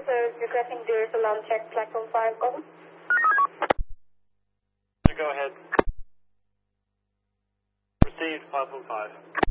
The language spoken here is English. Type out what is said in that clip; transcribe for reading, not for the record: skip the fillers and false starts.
service requesting Deer Salon check platform 5, over. Go ahead. Received, platform 5.